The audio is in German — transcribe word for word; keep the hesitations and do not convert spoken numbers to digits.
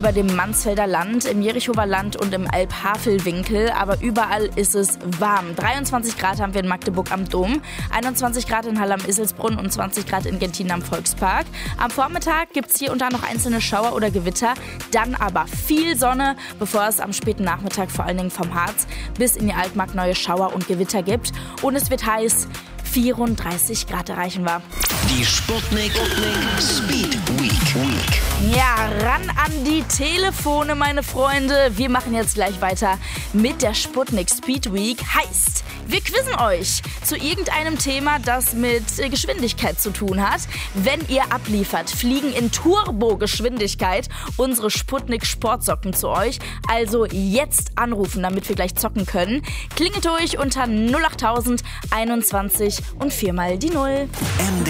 über dem Mansfelder Land, im Jerichower Land und im Alp-Havel-Winkel. Aber überall ist es warm. dreiundzwanzig Grad haben wir in Magdeburg am Dom, einundzwanzig Grad in Halle am Iselsbrunn und zwanzig Grad in Genthin am Volkspark. Am Vormittag gibt es hier und da noch einzelne Schauer oder Gewitter. Dann aber viel Sonne, bevor es am späten Nachmittag vor allen Dingen vom Harz bis in die Altmark neue Schauer und Gewitter gibt. Und es wird heiß. vierunddreißig Grad erreichen wir. Die Sputnik Speed Week. Week. Ja, ran an die Telefone, meine Freunde. Wir machen jetzt gleich weiter mit der Sputnik Speed Week. Heißt, wir quizzen euch zu irgendeinem Thema, das mit Geschwindigkeit zu tun hat. Wenn ihr abliefert, fliegen in Turbogeschwindigkeit unsere Sputnik Sportsocken zu euch. Also jetzt anrufen, damit wir gleich zocken können. Klingelt durch unter null achttausend einundzwanzig und viermal die Null.